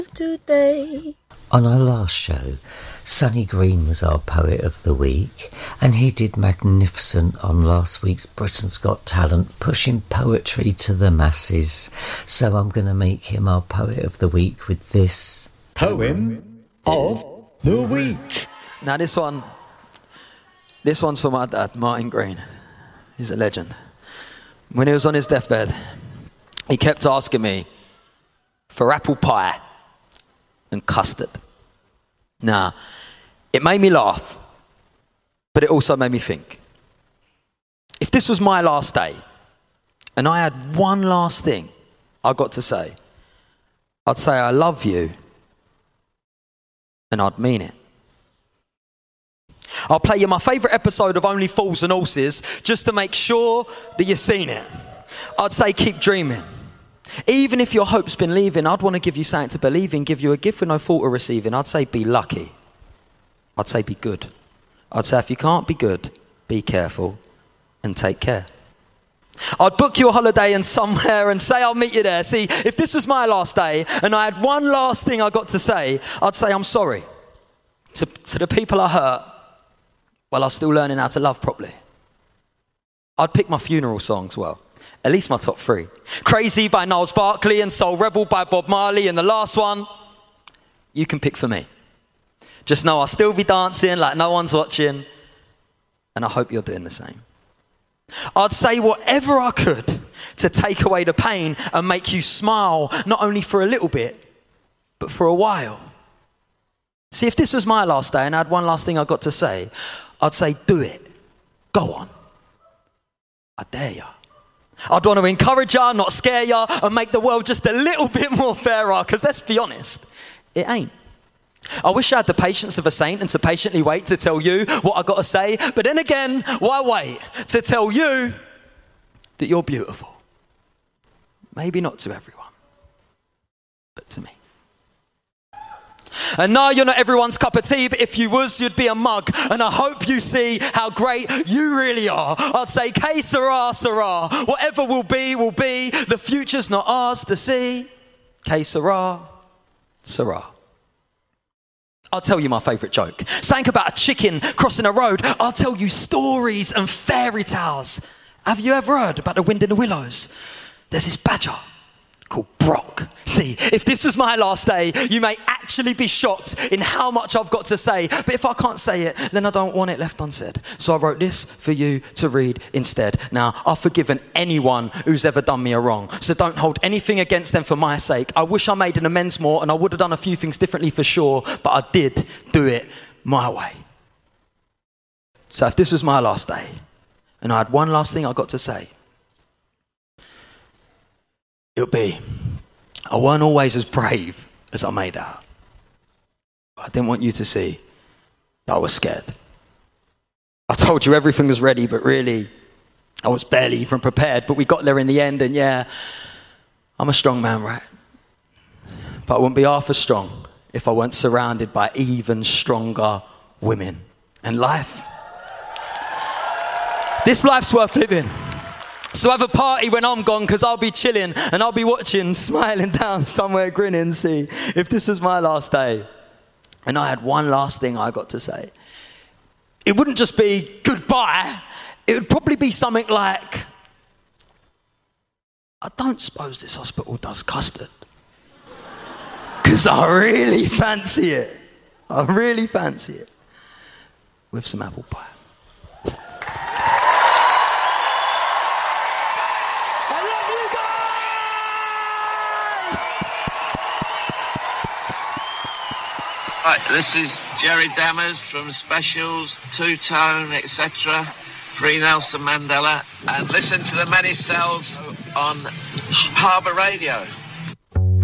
today. On our last show, Sonny Green was our Poet of the Week, and he did magnificent on last week's Britain's Got Talent, pushing poetry to the masses. So I'm going to make him our Poet of the Week with this Poem of the Week. Now this one's for my dad, Martin Green. He's a legend. When he was on his deathbed, he kept asking me for apple pie and custard. Now, it made me laugh, but it also made me think. If this was my last day, and I had one last thing I got to say, I'd say I love you, and I'd mean it. I'll play you my favourite episode of Only Fools and Horses just to make sure that you've seen it. I'd say keep dreaming. Even if your hope's been leaving, I'd want to give you something to believe in, give you a gift with no thought of receiving. I'd say be lucky. I'd say be good. I'd say if you can't be good, be careful and take care. I'd book you a holiday in somewhere and say I'll meet you there. See, if this was my last day and I had one last thing I got to say, I'd say I'm sorry to the people I hurt while I was still learning how to love properly. I'd pick my funeral songs well. At least my top 3. Crazy by Niles Barkley and Soul Rebel by Bob Marley. And the last one, you can pick for me. Just know I'll still be dancing like no one's watching. And I hope you're doing the same. I'd say whatever I could to take away the pain and make you smile, not only for a little bit, but for a while. See, if this was my last day and I had one last thing I got to say, I'd say do it. Go on. I dare ya. I'd want to encourage ya, not scare ya, and make the world just a little bit more fairer, because let's be honest, it ain't. I wish I had the patience of a saint and to patiently wait to tell you what I got to say, but then again, why wait to tell you that you're beautiful? Maybe not to everyone, but to me. And no, you're not everyone's cup of tea, but if you was, you'd be a mug. And I hope you see how great you really are. I'd say, que sera, sera. Whatever will be, will be. The future's not ours to see. Que sera, sera. I'll tell you my favourite joke. Something about a chicken crossing a road. I'll tell you stories and fairy tales. Have you ever heard about the wind in the willows? There's this badger called Brock. See, if this was my last day, you may actually be shocked in how much I've got to say. But if I can't say it, then I don't want it left unsaid. So I wrote this for you to read instead. Now, I've forgiven anyone who's ever done me a wrong. So don't hold anything against them for my sake. I wish I made an amends more, and I would have done a few things differently for sure, but I did do it my way. So if this was my last day, and I had one last thing I got to say, it'll be, I weren't always as brave as I made out. I didn't want you to see that I was scared. I told you everything was ready, but really, I was barely even prepared. But we got there in the end, and yeah, I'm a strong man, right? But I wouldn't be half as strong if I weren't surrounded by even stronger women. And this life's worth living. So have a party when I'm gone, because I'll be chilling and I'll be watching, smiling down somewhere, grinning. See, if this was my last day and I had one last thing I got to say, it wouldn't just be goodbye. It would probably be something like, I don't suppose this hospital does custard, because I really fancy it. I really fancy it. With some apple pie. Right, this is Jerry Dammers from Specials, Two Tone, etc. Free Nelson Mandela, and listen to the Many Cells on Harbour Radio.